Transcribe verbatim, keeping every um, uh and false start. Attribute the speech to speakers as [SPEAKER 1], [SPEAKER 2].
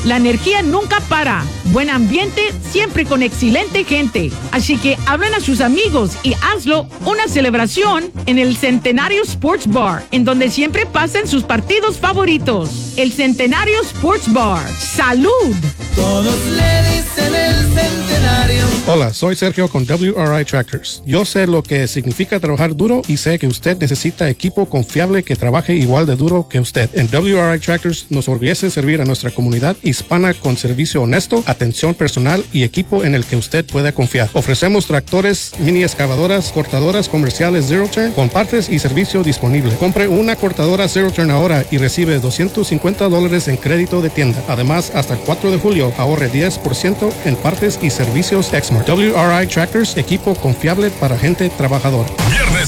[SPEAKER 1] La energía nunca para. Buen ambiente, siempre con excelente gente. Así que hablen a sus amigos y hazlo una celebración en el Centenario Sports Bar, en donde siempre pasan sus partidos favoritos. El Centenario Sports Bar. ¡Salud!
[SPEAKER 2] Todos le dicen el Centenario.
[SPEAKER 3] Hola, soy Sergio con W R I Tractors. Yo sé lo que significa trabajar duro y sé que usted necesita equipo confiable que trabaje igual de duro que usted. En W R I Tractors nos orgullece servir a nuestra comunidad hispana con servicio honesto, atención personal y equipo en el que usted pueda confiar. Ofrecemos tractores, mini excavadoras, cortadoras comerciales Zero Turn con partes y servicio disponible. Compre una cortadora Zero Turn ahora y recibe doscientos cincuenta dólares en crédito de tienda. Además, hasta el cuatro de julio ahorre diez por ciento en partes y servicios Exmart. W R I Tractors, equipo confiable para gente trabajadora. Viernes